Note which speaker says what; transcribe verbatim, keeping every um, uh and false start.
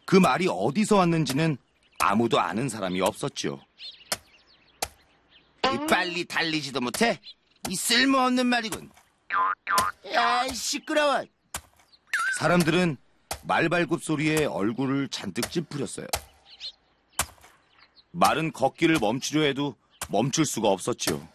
Speaker 1: 그 말이 어디서 왔는지는 아무도 아는 사람이 없었죠.
Speaker 2: 빨리 달리지도 못해? 이 쓸모없는 말이군. 야, 시끄러워.
Speaker 1: 사람들은 말발굽 소리에 얼굴을 잔뜩 찌푸렸어요. 말은 걷기를 멈추려 해도 멈출 수가 없었지요.